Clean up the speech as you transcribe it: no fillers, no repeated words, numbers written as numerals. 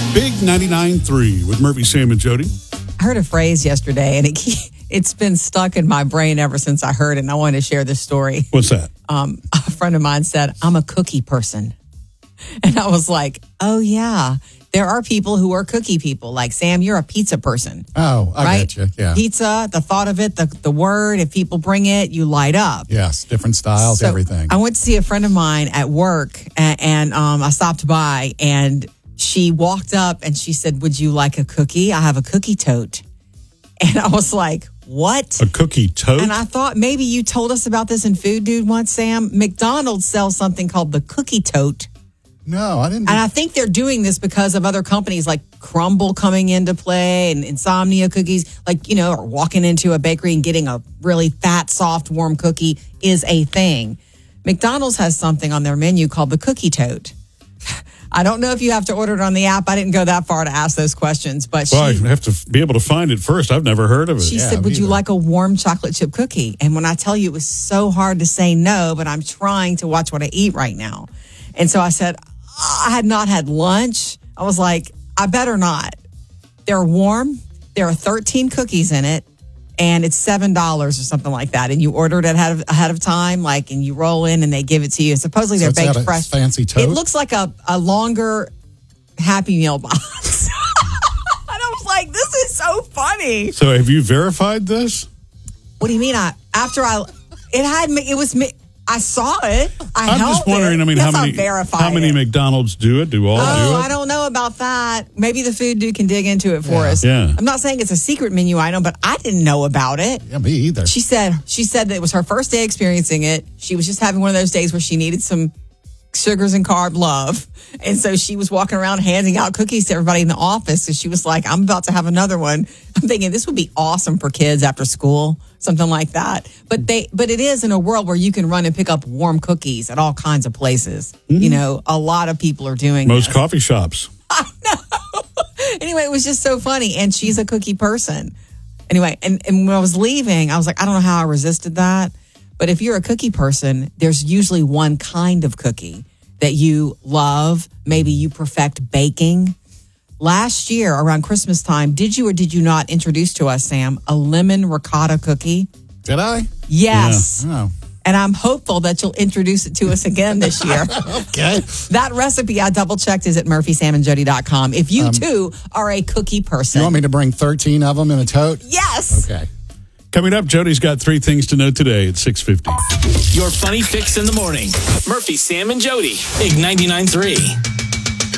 Big 99.3 with Murphy, Sam, and Jody. I heard a phrase yesterday, and it's been stuck in my brain ever since I heard it, and I wanted to share this story. What's that? A friend of mine said, I'm a cookie person. And I was like, oh, yeah. There are people who are cookie people. Like, Sam, you're a pizza person. Oh, I right? get you. Yeah. Pizza, the thought of it, the word, if people bring it, you light up. Yes, different styles, So everything. I went to see a friend of mine at work, and I stopped by, and she walked up and she said, would you like a cookie? I have a cookie tote. And I was like, what? A cookie tote? And I thought maybe you told us about this in Food Dude once, Sam. McDonald's sells something called the cookie tote. No, I didn't. And I think they're doing this because of other companies like Crumble coming into play and Insomnia cookies, or walking into a bakery and getting a really fat, soft, warm cookie is a thing. McDonald's has something on their menu called the cookie tote. I don't know if you have to order it on the app. I didn't go that far to ask those questions, but I have to be able to find it first. I've never heard of it. She said, would you like a warm chocolate chip cookie? And when I tell you, it was so hard to say no, but I'm trying to watch what I eat right now. And so I said, I had not had lunch. I was like, I better not. They're warm. There are 13 cookies in it, and it's $7 or something like that. And you order it ahead of time, and you roll in and they give it to you. Supposedly they're baked fresh. Fancy tote? It looks like a longer Happy Meal box. And I was like, this is so funny. So have you verified this? What do you mean? I saw it. I'm just wondering, how many McDonald's do it? Do all do it? I don't know about that. Maybe the Food Dude can dig into it for us. Yeah. I'm not saying it's a secret menu item, but I didn't know about it. Yeah, me either. She said that it was her first day experiencing it. She was just having one of those days where she needed some sugars and carb love. And so she was walking around handing out cookies to everybody in the office. So she was like, I'm about to have another one. I'm thinking this would be awesome for kids after school, something like that. But it is in a world where you can run and pick up warm cookies at all kinds of places. Mm-hmm. A lot of people are doing Most coffee shops. I know. Anyway, it was just so funny. And she's a cookie person. Anyway, and when I was leaving, I was like, I don't know how I resisted that. But if you're a cookie person, there's usually one kind of cookie that you love. Maybe you perfect baking. Last year, around Christmas time, did you or did you not introduce to us, Sam, a lemon ricotta cookie? Did I? Yes. Yeah. Oh. And I'm hopeful that you'll introduce it to us again this year. Okay. That recipe I double-checked is at murphysamandjody.com. If you, too, are a cookie person. You want me to bring 13 of them in a tote? Yes. Okay. Coming up, Jody's got 3 things to know today at 6:50. Your funny fix in the morning. Murphy, Sam, and Jody. Big 99.3.